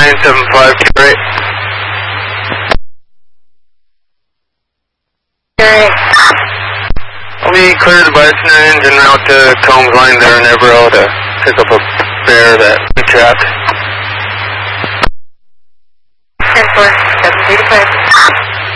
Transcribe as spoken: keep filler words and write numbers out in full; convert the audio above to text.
nine seven five, right? I'll be clear the Bison engine route to Combs Line there in Everett to pick up a bear that we trapped.